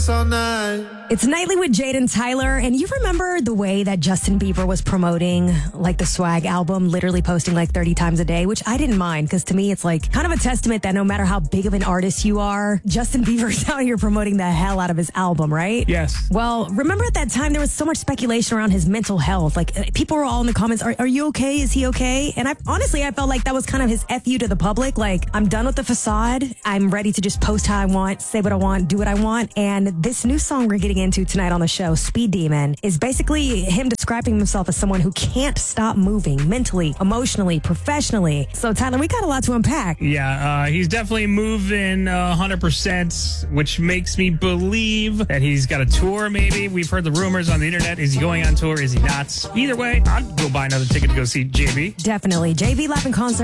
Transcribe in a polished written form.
this all night. It's Nightly with Jade and Tyler, and you remember the way that Justin Bieber was promoting like the Swag album, literally posting like 30 times a day, which I didn't mind because to me it's like kind of a testament that no matter how big of an artist you are, Justin Bieber's out here promoting the hell out of his album, right? Yes. Well, remember at that time there was so much speculation around his mental health. Like people were all in the comments, are you okay? Is he okay? And I felt like that was kind of his FU to the public. Like, I'm done with the facade. I'm ready to just post how I want, say what I want, do what I want. And this new song we're getting into tonight on the show, Speed Demon, is basically him describing himself as someone who can't stop moving mentally, emotionally, professionally. So, Tyler, we got a lot to unpack. Yeah, he's definitely moving 100%, which makes me believe that he's got a tour, maybe. We've heard the rumors on the internet. Is he going on tour? Is he not? Either way, I'd go buy another ticket to go see JB. Definitely. JV live in concert